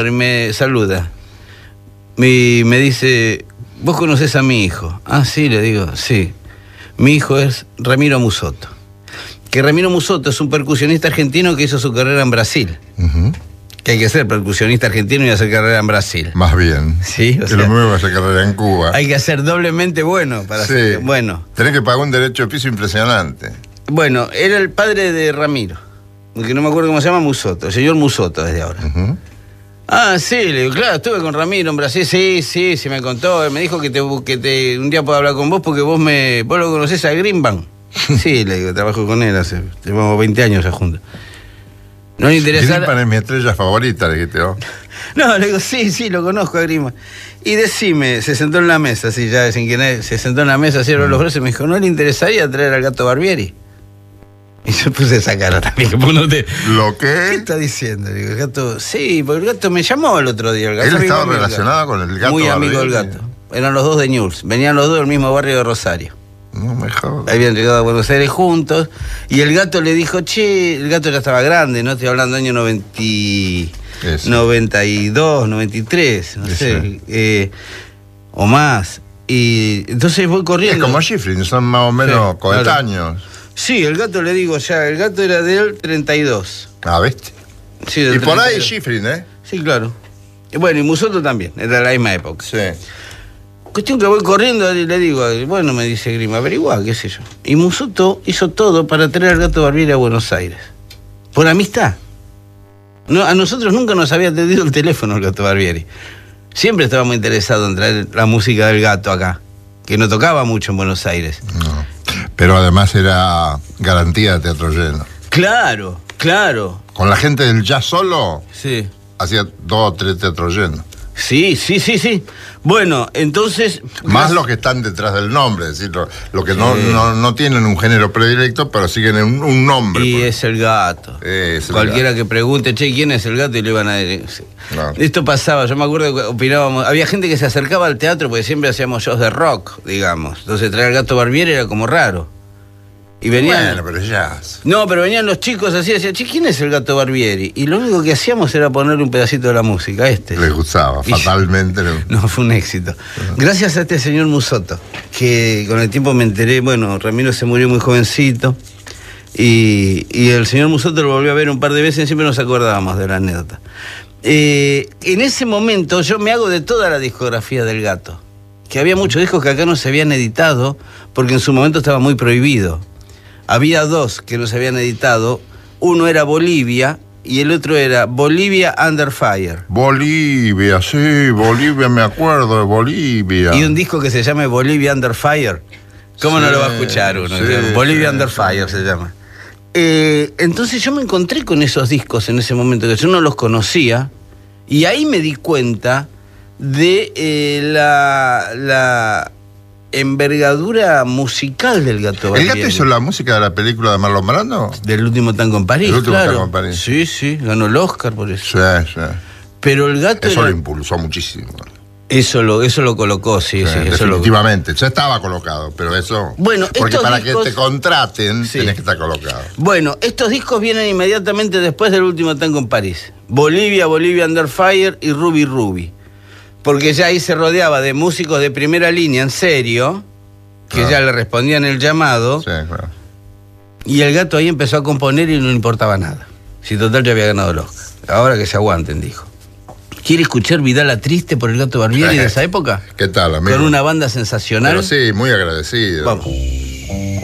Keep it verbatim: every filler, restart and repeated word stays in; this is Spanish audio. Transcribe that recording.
y me saluda. Y me dice, ¿vos conocés a mi hijo? Ah, sí, le digo, sí. Mi hijo es Ramiro Musotto. Que Ramiro Musotto es un percusionista argentino que hizo su carrera en Brasil. Uh-huh. Que hay que ser percusionista argentino y hacer carrera en Brasil. Más bien. Sí, o que sea, lo mismo hacer carrera en Cuba. Hay que ser doblemente bueno para sí. hacer. Bueno. Tenés que pagar un derecho de piso impresionante. Bueno, era el padre de Ramiro, que no me acuerdo cómo se llama, Musotto, el señor Musotto desde ahora. Uh-huh. Ah, sí, le digo, claro, estuve con Ramiro en Brasil, sí, sí, sí me contó, me dijo que te, que te un día puedo hablar con vos porque vos me, vos lo conocés a Greenbank. Sí, le digo, trabajo con él hace, llevamos veinte años ya juntos. No le interesa. Greenbank es mi estrella favorita, le dijiste vos. No, le digo, sí, sí, lo conozco a Greenbank. Y decime, se sentó en la mesa, así ya sin que nadie, se sentó en la mesa, cerró los brazos y me dijo, ¿no le interesaría traer al Gato Barbieri? Y yo puse esa cara también. Que no te... ¿Lo qué? ¿Qué está diciendo? Digo, el gato, sí, porque el gato me llamó el otro día. El gato ¿Él estaba relacionado con el gato? Muy amigo del gato. Eran los dos de Newell's. Venían los dos del mismo barrio de Rosario. No me jodas. Habían llegado a Buenos Aires juntos. Y el gato le dijo, che, el gato ya estaba grande, ¿no? Estoy hablando del año noventa, noventa y dos, noventa y tres, no sé. Eh, o más. Y entonces voy corriendo. Es como Schifrin, son más o menos sí, coetáneos. Claro. Sí, el gato le digo ya, el gato era del treinta y dos. Ah, ¿viste? Sí, del y por treinta y dos. ahí Schifrin, ¿eh? Sí, claro. Y bueno, y Musotto también, era de la misma época. Sí. Cuestión que voy corriendo y le digo, bueno, me dice Grima, averiguá, qué sé yo. Y Musotto hizo todo para traer al Gato Barbieri a Buenos Aires. Por amistad. No, a nosotros nunca nos había atendido el teléfono el Gato Barbieri. Siempre estábamos interesados en traer la música del gato acá, que no tocaba mucho en Buenos Aires. No. Pero además era garantía de teatro lleno. Claro, claro. Con la gente del jazz solo, sí, hacía dos o tres teatros llenos. Sí, sí, sí, sí. Bueno, entonces... Más las... los que están detrás del nombre, es decir, los lo que sí. no, no, no tienen un género predilecto, pero siguen un, un nombre. Y por... es el gato. Es el Cualquiera gato. Que pregunte, che, ¿quién es el gato? Y le van a decir... No. Esto pasaba, yo me acuerdo que opinábamos... Había gente que se acercaba al teatro porque siempre hacíamos shows de rock, digamos. Entonces traer al Gato Barbieri era como raro. Y venían... Bueno, pero ya... No, pero venían los chicos así y decían, che, ¿quién es el Gato Barbieri? Y lo único que hacíamos era ponerle un pedacito de la música, este. Les gustaba, y fatalmente. No. no, fue un éxito. Uh-huh. Gracias a este señor Musotto, que con el tiempo me enteré, bueno, Ramiro se murió muy jovencito, y, y el señor Musotto lo volvió a ver un par de veces y siempre nos acordábamos de la anécdota. Eh, en ese momento yo me hago de toda la discografía del Gato, que había muchos discos que acá no se habían editado, porque en su momento estaba muy prohibido. Había dos que no se habían editado, uno era Bolivia y el otro era Bolivia Under Fire. Bolivia, sí, Bolivia, me acuerdo de Bolivia. Y un disco que se llama Bolivia Under Fire, ¿cómo sí, no lo va a escuchar uno? Sí, Bolivia sí, Under sí. Fire se llama. Eh, entonces yo me encontré con esos discos en ese momento, que yo no los conocía, y ahí me di cuenta de eh, la... la envergadura musical del Gato Barbieri. ¿El Gato hizo la música de la película de Marlon Brando? Del último tango en París, El último claro. tango en París. Sí, sí, ganó el Oscar por eso. Sí, sí. Pero el Gato Eso era... lo impulsó muchísimo. Eso lo, eso lo colocó, sí, sí. sí definitivamente, eso lo... ya estaba colocado, pero eso... Bueno, porque para discos... que te contraten, sí. tenés que estar colocado. Bueno, estos discos vienen inmediatamente después del último tango en París. Bolivia, Bolivia Under Fire y Ruby Ruby. Porque ya ahí se rodeaba de músicos de primera línea, en serio... que claro. ya le respondían el llamado, sí, claro. Y el Gato ahí empezó a componer y no le importaba nada. Si total ya había ganado el Oscar. Ahora que se aguanten, dijo. ¿Quiere escuchar Vidala Triste por el Gato Barbieri de esa época? ¿Qué tal, amigo? Con una banda sensacional. Pero sí, muy agradecido. Vamos.